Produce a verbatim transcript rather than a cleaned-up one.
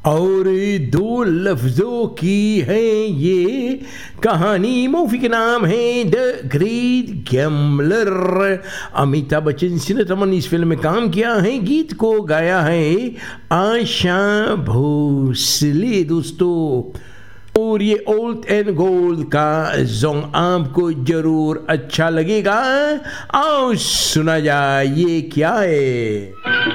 और दो लफ्ज़ों की है ये कहानी। मूवी के नाम है the great gambler. Amitabh Bachchan सिनेतमन इस फिल्म में काम किया है, गीत को गाया है आशा भोसले दोस्तों। और ये ओल्ड एंड गोल्ड का सॉन्ग आपको जरूर अच्छा लगेगा। आओ सुना जाए ये क्या है।